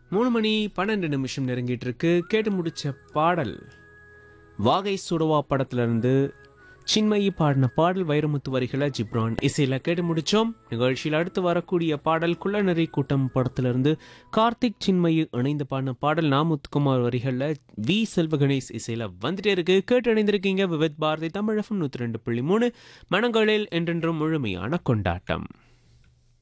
3 மணி 12 நிமிஷம் நெருங்கிட்டு இருக்கு. கேட்டு முடிச்ச பாடல் வாகை சுடவா படத்துல இருந்து சின்மயி பாடின பாடல் வைரமுத்து வரிகளை ஜிப்ரான் இசையில கேட்டு முடிச்சோம். நிகழ்ச்சியில் அடுத்து வரக்கூடிய பாடல் குள்ளநெறி கூட்டம் படத்திலிருந்து கார்த்திக் சின்மயி இணைந்து பாடின பாடல் நாமுத்துக்குமார் வரிகளில் வி செல்வகணேஷ் இசையில வந்துட்டே இருக்கு. கேட்டு இணைந்திருக்கீங்க விவித் பாரதி தமிழகம் 102.3 மனங்களில் என்றென்றும் முழுமையான கொண்டாட்டம்.